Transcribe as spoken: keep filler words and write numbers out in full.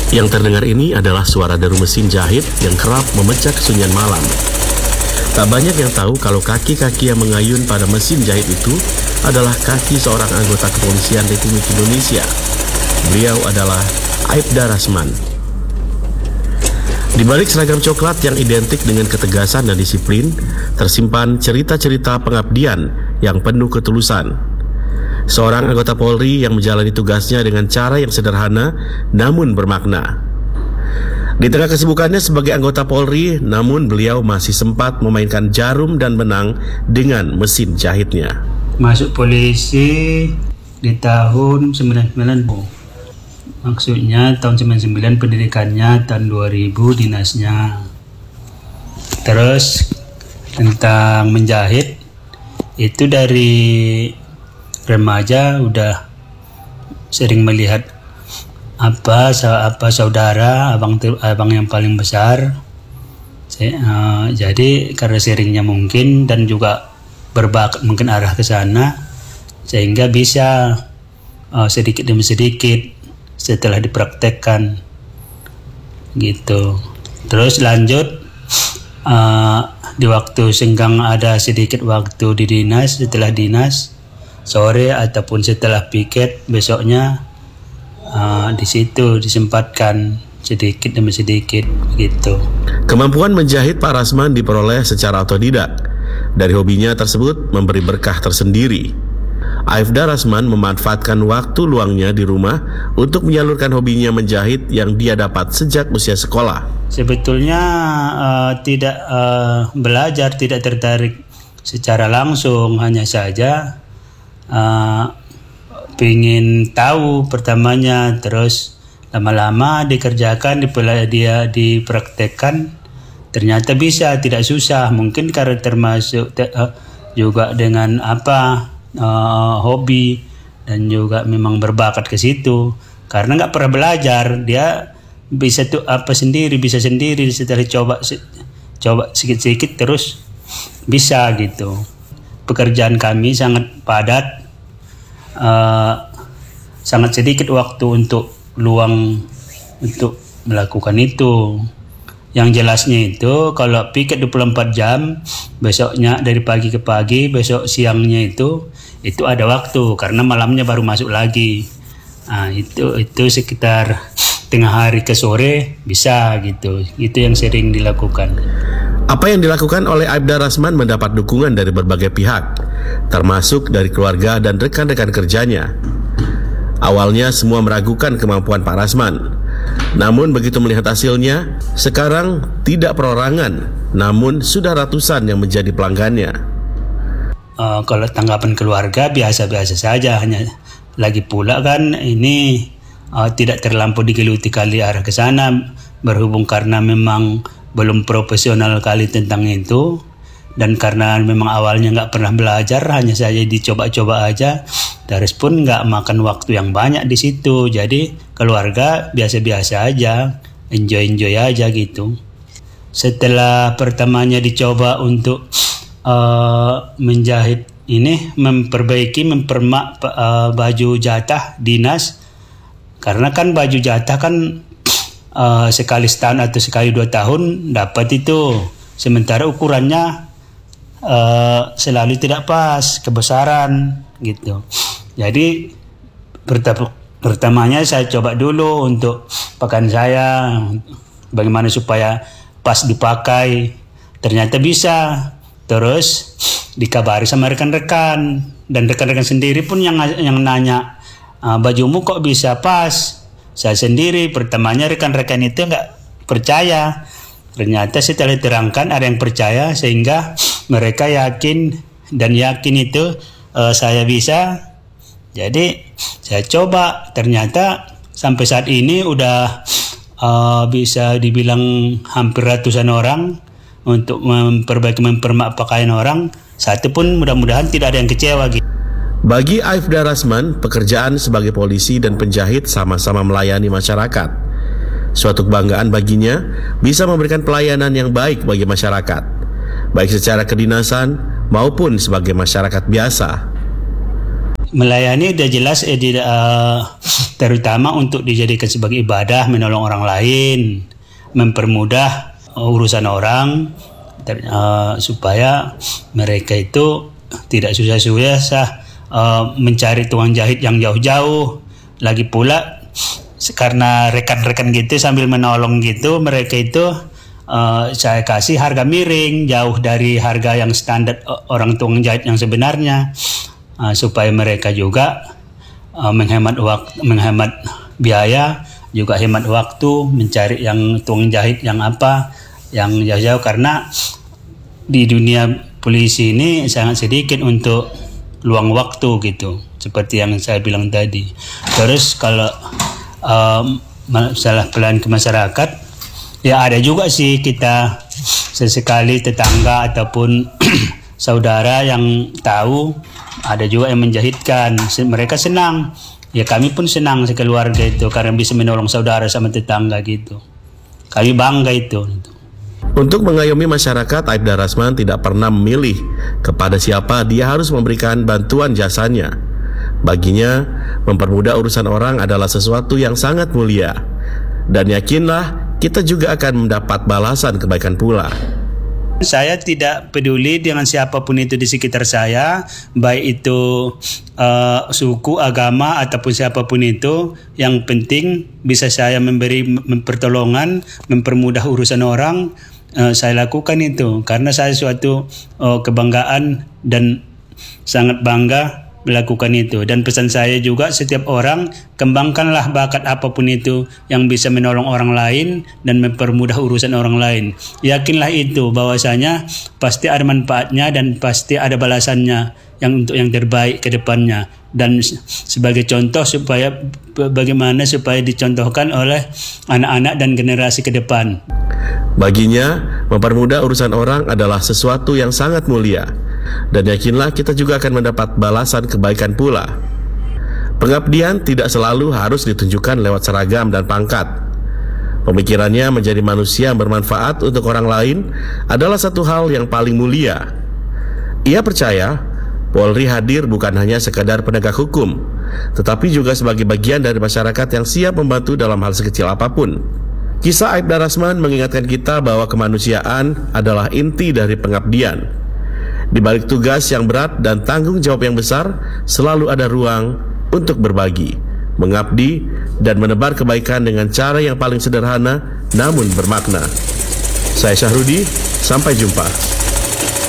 Yang terdengar ini adalah suara deru mesin jahit yang kerap memecah kesunyian malam. Tak banyak yang tahu kalau kaki-kaki yang mengayun pada mesin jahit itu adalah kaki seorang anggota kepolisian Republik Indonesia. Beliau adalah Aibda Rasman. Di balik seragam coklat yang identik dengan ketegasan dan disiplin, tersimpan cerita-cerita pengabdian yang penuh ketulusan. Seorang anggota Polri yang menjalani tugasnya dengan cara yang sederhana namun bermakna. Di tengah kesibukannya sebagai anggota Polri, namun beliau masih sempat memainkan jarum dan benang dengan mesin jahitnya. Masuk polisi di tahun sembilan puluh sembilan. Maksudnya tahun sembilan puluh sembilan pendidikannya, tahun dua ribu dinasnya. Terus tentang menjahit itu dari remaja udah sering melihat apa apa saudara abang abang yang paling besar. Saya, uh, jadi karena seringnya mungkin dan juga berbakat mungkin arah ke sana, sehingga bisa uh, sedikit demi sedikit setelah dipraktekkan gitu. Terus lanjut uh, di waktu senggang ada sedikit waktu di dinas, setelah dinas sore ataupun setelah piket besoknya uh, di situ disempatkan sedikit demi sedikit begitu. Kemampuan menjahit Pak Rasman diperoleh secara otodidak. Dari hobinya tersebut memberi berkah tersendiri. Aibda Rasman memanfaatkan waktu luangnya di rumah untuk menyalurkan hobinya menjahit yang dia dapat sejak usia sekolah. Sebetulnya uh, tidak uh, belajar, tidak tertarik secara langsung, hanya saja uh, ingin tahu pertamanya, terus lama-lama dikerjakan, dipelajari, dia dipraktekkan, ternyata bisa, tidak susah. Mungkin karena termasuk te, uh, juga dengan apa uh, hobi dan juga memang berbakat ke situ. Karena nggak pernah belajar, dia bisa tuh apa sendiri, bisa sendiri setelah coba coba sedikit-sedikit terus bisa gitu. Pekerjaan kami sangat padat, uh, sangat sedikit waktu untuk luang untuk melakukan itu. Yang jelasnya itu kalau piket dua puluh empat jam, besoknya dari pagi ke pagi, besok siangnya itu itu ada waktu karena malamnya baru masuk lagi. Nah, itu itu sekitar tengah hari ke sore bisa gitu. Itu yang sering dilakukan. Apa yang dilakukan oleh Aibda Rasman mendapat dukungan dari berbagai pihak, termasuk dari keluarga dan rekan-rekan kerjanya. Awalnya semua meragukan kemampuan Pak Rasman. Namun begitu melihat hasilnya, sekarang tidak perorangan, namun sudah ratusan yang menjadi pelanggannya. Uh, kalau tanggapan keluarga biasa-biasa saja, hanya lagi pula kan ini uh, tidak terlampau digeluti kali arah ke sana, berhubung karena memang belum profesional kali tentang itu, dan karena memang awalnya nggak pernah belajar, hanya saja dicoba-coba aja. Terus pun nggak makan waktu yang banyak di situ, jadi keluarga biasa-biasa aja, enjoy-enjoy aja gitu. Setelah pertamanya dicoba untuk uh, menjahit ini, memperbaiki, mempermak uh, baju jatah dinas, karena kan baju jatah kan uh, sekali setahun atau sekali dua tahun dapat itu, sementara ukurannya uh, selalu tidak pas, kebesaran gitu. Jadi pertama, pertamanya saya coba dulu untuk pakaian saya, bagaimana supaya pas dipakai. Ternyata bisa. Terus dikabari sama rekan-rekan, dan rekan-rekan sendiri pun yang yang nanya, bajumu kok bisa pas? Saya sendiri pertamanya rekan-rekan itu nggak percaya. Ternyata setelah diterangkan ada yang percaya, sehingga mereka yakin dan yakin itu uh, saya bisa. Jadi saya coba, ternyata sampai saat ini udah uh, bisa dibilang hampir ratusan orang untuk memperbaiki, mempermak pakaian orang. Satu pun mudah-mudahan tidak ada yang kecewa gitu. Bagi Aibda Rasman, pekerjaan sebagai polisi dan penjahit sama-sama melayani masyarakat. Suatu kebanggaan baginya bisa memberikan pelayanan yang baik bagi masyarakat, baik secara kedinasan maupun sebagai masyarakat biasa. Melayani udah jelas eh, tidak, uh, terutama untuk dijadikan sebagai ibadah, menolong orang lain, mempermudah uh, urusan orang, ter, uh, supaya mereka itu tidak susah-susah uh, mencari tukang jahit yang jauh-jauh. Lagi pula karena rekan-rekan gitu sambil menolong gitu, mereka itu uh, saya kasih harga miring jauh dari harga yang standar uh, orang tukang jahit yang sebenarnya. Uh, supaya mereka juga uh, menghemat waktu, menghemat biaya, juga hemat waktu mencari yang tukang jahit yang apa, yang jauh-jauh, karena di dunia polisi ini sangat sedikit untuk luang waktu gitu, seperti yang saya bilang tadi. Terus kalau um, masalah pelayanan ke masyarakat, ya ada juga sih kita sesekali tetangga ataupun saudara yang tahu. Ada juga yang menjahitkan, mereka senang. Ya kami pun senang sekeluarga itu karena bisa menolong saudara sama tetangga gitu. Kami bangga itu. Untuk mengayomi masyarakat, Aibda Rasman tidak pernah memilih kepada siapa dia harus memberikan bantuan jasanya. Baginya, mempermudah urusan orang adalah sesuatu yang sangat mulia. Dan yakinlah, kita juga akan mendapat balasan kebaikan pula. Saya tidak peduli dengan siapapun itu di sekitar saya, baik itu uh, suku, agama, ataupun siapapun itu. Yang penting bisa saya memberi pertolongan, mempermudah urusan orang, uh, saya lakukan itu. Karena saya suatu uh, kebanggaan dan sangat bangga melakukan itu. Dan pesan saya juga, setiap orang kembangkanlah bakat apapun itu yang bisa menolong orang lain dan mempermudah urusan orang lain. Yakinlah itu bahwasanya pasti ada manfaatnya dan pasti ada balasannya yang untuk yang terbaik ke depannya. Dan sebagai contoh supaya bagaimana supaya dicontohkan oleh anak-anak dan generasi ke depan. Baginya, mempermudah urusan orang adalah sesuatu yang sangat mulia. Dan yakinlah kita juga akan mendapat balasan kebaikan pula. Pengabdian tidak selalu harus ditunjukkan lewat seragam dan pangkat. Pemikirannya menjadi manusia yang bermanfaat untuk orang lain adalah satu hal yang paling mulia. Ia percaya Polri hadir bukan hanya sekadar penegak hukum, tetapi juga sebagai bagian dari masyarakat yang siap membantu dalam hal sekecil apapun. Kisah Aibda Rasman mengingatkan kita bahwa kemanusiaan adalah inti dari pengabdian. Di balik tugas yang berat dan tanggung jawab yang besar, selalu ada ruang untuk berbagi, mengabdi, dan menebar kebaikan dengan cara yang paling sederhana namun bermakna. Saya Syahrudi, sampai jumpa.